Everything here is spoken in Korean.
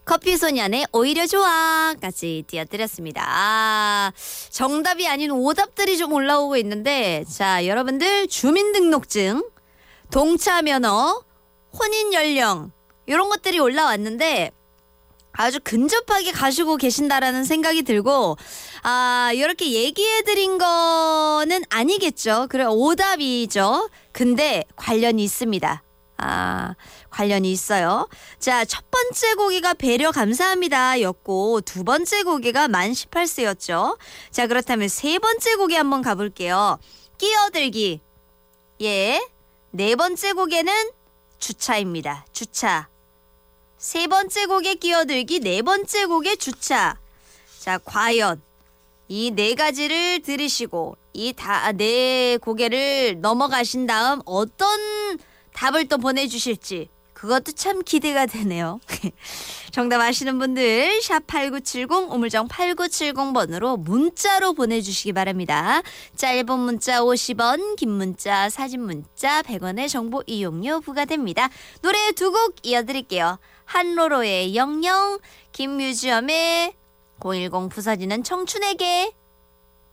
커피소년의 오히려 좋아까지 띄워드렸습니다. 정답이 아닌 오답들이 좀 올라오고 있는데, 자, 여러분들 주민등록증, 동차면허, 혼인연령 이런 것들이 올라왔는데 아주 근접하게 가시고 계신다라는 생각이 들고, 이렇게 얘기해드린 거는 아니겠죠. 그래, 오답이죠. 근데 관련이 있습니다. 관련이 있어요. 자, 첫 번째 고개가 배려 감사합니다 였고, 두 번째 고개가 만 18세였죠. 자, 그렇다면 세 번째 고개 한번 가볼게요. 끼어들기. 예. 네 번째 고개는 주차입니다. 주차. 세 번째 고개 끼어들기, 네 번째 고개 주차. 자, 과연 이 네 가지를 들으시고 이 네 고개를 넘어가신 다음 어떤 답을 또 보내주실지 그것도 참 기대가 되네요. 정답 아시는 분들 샵 8970 우물정 8970번으로 문자로 보내주시기 바랍니다. 짧은 문자 50원, 긴 문자 사진 문자 100원의 정보 이용료 부과됩니다. 노래 두 곡 이어드릴게요. 한로로의 영영, 김뮤지엄의 010 부서지는 청춘에게.